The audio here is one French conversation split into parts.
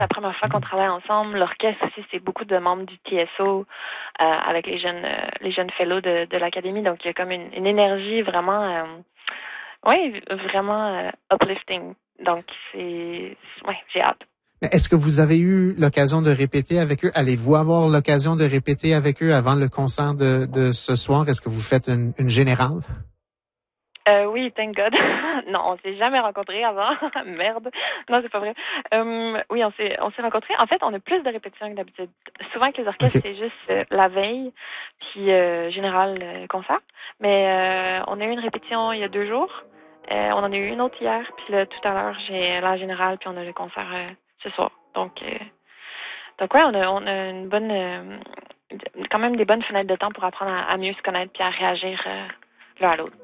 la première fois qu'on travaille ensemble. L'orchestre aussi, c'est beaucoup de membres du TSO avec les jeunes fellows de l'académie. Donc, il y a comme une énergie vraiment, vraiment uplifting. Donc, j'ai hâte. Est-ce que vous avez eu l'occasion de répéter avec eux? Allez-vous avoir l'occasion de répéter avec eux avant le concert de ce soir? Est-ce que vous faites une générale? Oui, thank God. Non, on s'est jamais rencontrés avant. Merde. Non, c'est pas vrai. Oui, on s'est rencontrés. En fait, on a plus de répétitions que d'habitude. Souvent avec les orchestres, c'est juste la veille, puis général concert. Mais on a eu une répétition il y a 2 jours. On en a eu une autre hier, puis là, tout à l'heure, j'ai la générale, puis on a le concert ce soir. Donc ouais, on a une bonne, quand même des bonnes fenêtres de temps pour apprendre à mieux se connaître puis à réagir l'un à l'autre.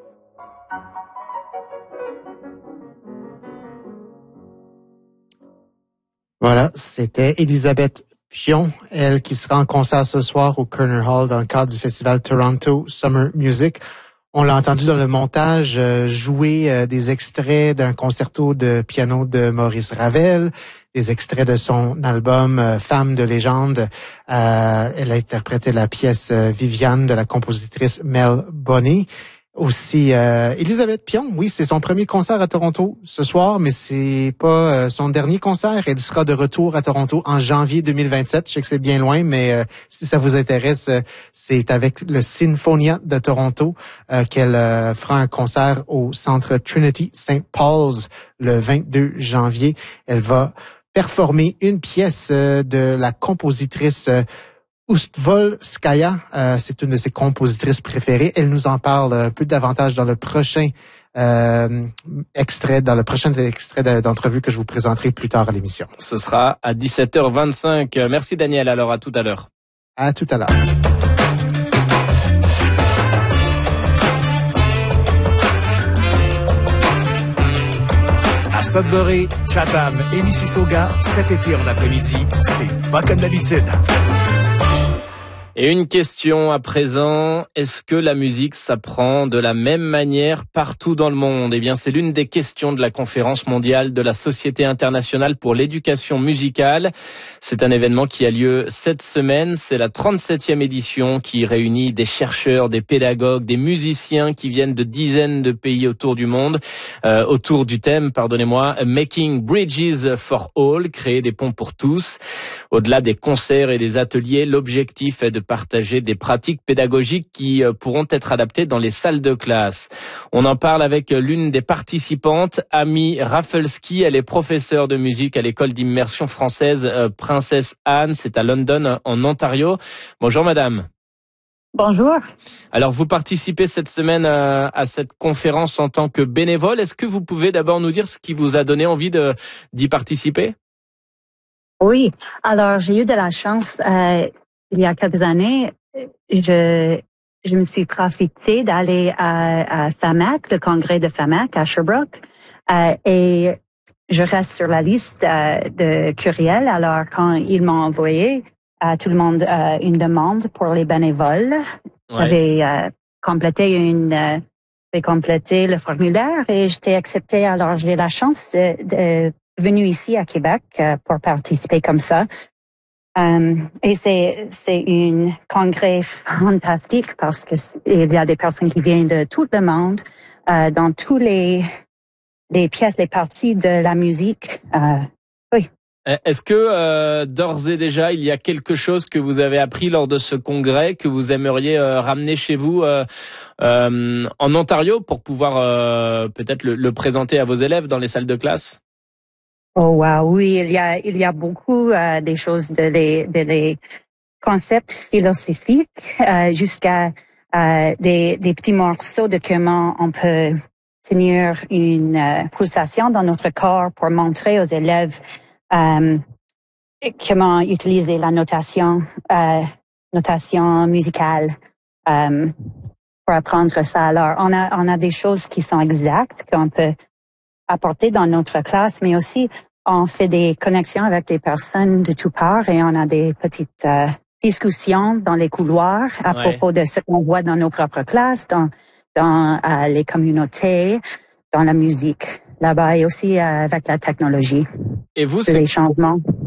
Voilà, c'était Elisabeth Pion, elle qui sera en concert ce soir au Kerner Hall dans le cadre du festival Toronto Summer Music. On l'a entendu dans le montage jouer des extraits d'un concerto de piano de Maurice Ravel, des extraits de son album Femme de légende. Elle a interprété la pièce Viviane de la compositrice Mel Bonney. Aussi, Elisabeth Pion, oui, c'est son premier concert à Toronto ce soir, mais c'est pas son dernier concert. Elle sera de retour à Toronto en janvier 2027. Je sais que c'est bien loin, mais si ça vous intéresse, c'est avec le Sinfonia de Toronto qu'elle fera un concert au centre Trinity St. Paul's le 22 janvier. Elle va performer une pièce de la compositrice Ustvolskaya, c'est une de ses compositrices préférées. Elle nous en parle un peu davantage dans le prochain extrait d'entrevue que je vous présenterai plus tard à l'émission. Ce sera à 17h25. Merci Daniel, alors à tout à l'heure. À tout à l'heure. À Sudbury, Chatham et Mississauga, cet été en après-midi, c'est pas comme d'habitude. Et une question à présent, est-ce que la musique s'apprend de la même manière partout dans le monde? Eh bien, c'est l'une des questions de la conférence mondiale de la Société internationale pour l'éducation musicale. C'est un événement qui a lieu cette semaine. C'est la 37e édition qui réunit des chercheurs, des pédagogues, des musiciens qui viennent de dizaines de pays autour du monde, autour du thème, Making Bridges for All, créer des ponts pour tous. Au-delà des concerts et des ateliers, l'objectif est de partager des pratiques pédagogiques qui pourront être adaptées dans les salles de classe. On en parle avec l'une des participantes, Amy Rafalski. Elle est professeure de musique à l'école d'immersion française Princesse Anne. C'est à London, en Ontario. Bonjour madame. Bonjour. Alors vous participez cette semaine à cette conférence en tant que bénévole. Est-ce que vous pouvez d'abord nous dire ce qui vous a donné envie d'y participer? Oui, alors j'ai eu de la chance. Il y a quelques années, je me suis profitée d'aller à FAMAC, le congrès de FAMAC à Sherbrooke, et je reste sur la liste de courriels. Alors, quand ils m'ont envoyé à tout le monde une demande pour les bénévoles, j'avais complété le formulaire et j'étais acceptée. Alors, j'ai la chance de venir ici à Québec pour participer comme ça. Et c'est un congrès fantastique parce que il y a des personnes qui viennent de tout le monde, dans tous les pièces, les parties de la musique. Oui. Est-ce que d'ores et déjà il y a quelque chose que vous avez appris lors de ce congrès que vous aimeriez ramener chez vous en Ontario pour pouvoir peut-être le présenter à vos élèves dans les salles de classe? Oh wow, oui, il y a beaucoup des choses de les concepts philosophiques jusqu'à des petits morceaux de comment on peut tenir une pulsation dans notre corps pour montrer aux élèves comment utiliser la notation musicale pour apprendre ça. Alors on a des choses qui sont exactes qu'on peut apporter dans notre classe, mais aussi on fait des connexions avec des personnes de toutes parts et on a des petites discussions dans les couloirs à propos de ce qu'on voit dans nos propres classes, dans les communautés, dans la musique là-bas et aussi avec la technologie. Et vous, les changements.